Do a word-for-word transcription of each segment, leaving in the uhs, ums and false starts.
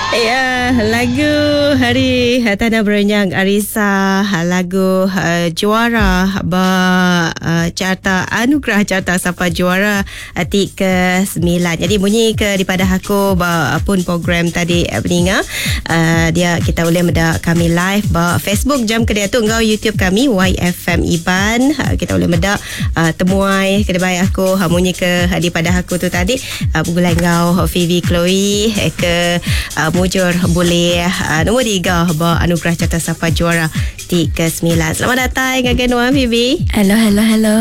Ya, lagu hari Tanah Berenyang Arisa, lagu uh, juara ba uh, carta anugerah carta Sapa Juara uh, ke sembilan. Jadi bunyi ke daripada aku ba pun program tadi uh, peninga uh, dia kita boleh mendak kami live ba Facebook jam kedai tu ngau YouTube kami Y F M Iban. Uh, kita boleh mendak uh, temuai kedai aku uh, bunyi ke uh, daripada aku tu tadi uh, bulan ngau Vivi Chloe eh, ke uh, mujur boleh uh, nombor tiga bawa anugerah carta Sapa Juara ke sembilan. Selamat datang again Wan Vivi. Hello hello hello.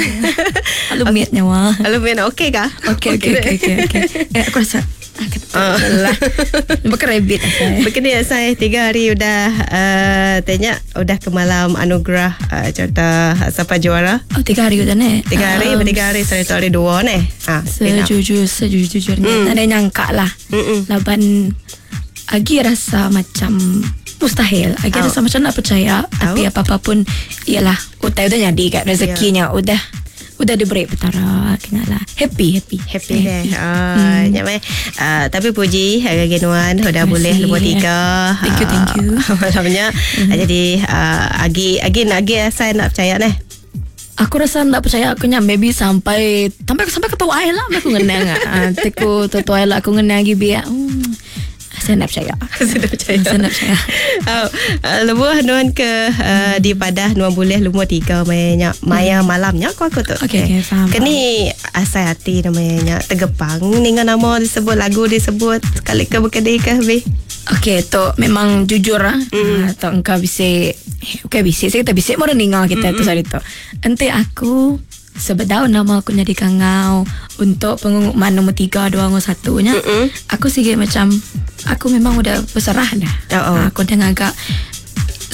Halo okay. Miat nyawa. Halo Miat, okey kah? Okey okey okey okey okey. Eh aku rasa Uh. Bukan rabbit saya. Begini saya tiga hari udah uh, tanya udah ke malam anugerah uh, carta Sapa Juara. Oh tiga hari udah nih. Tiga hari, um, tiga hari saya tu hari dua nih. Ha, sejujur sejujurnya mm. ada nyangka lah. Mm-mm. Laban Agi rasa macam mustahil. Agi oh. rasa macam nak percaya. Oh. Tapi apa-apa pun ialah udah udah jadi kat rezekinya. Yeah. Udah Udah diberi petara kenalah. Happy Happy Happy deh uh, hmm. Nyamai uh, tapi puji Genuan udah Terima boleh nombor tiga. Thank you Thank you uh, Malamnya hmm. Jadi uh, Agi Agi Agi saya nak percaya nih. Aku rasa tak percaya aku nya maybe sampai sampai sampai ketua ai lah aku ngenang. Ah teku ketua ai lah aku ngenang lagi biar. Hmm. Saya nak percaya. Saya nak percaya. Saya nak percaya. Oh, uh, lebuh nuan ke uh, di padah nuan boleh lumur tiga maya maya malamnya aku aku tu. Okey okey faham. Kini asai hati namanya tergepang dengan nama disebut lagu disebut sekali ke berkedai ke be. Okey tu memang jujur ah. Mm. Atau engkau bisik. Okey bisik saya kita bisik mau ninga kita tu hari tu. Ente aku sebedau nama aku jadi kangau untuk pengumuman nombor tiga dua nombor satunya. Mm-mm. Aku sikit macam aku memang udah berserah dah. Oh, oh. Aku dah agak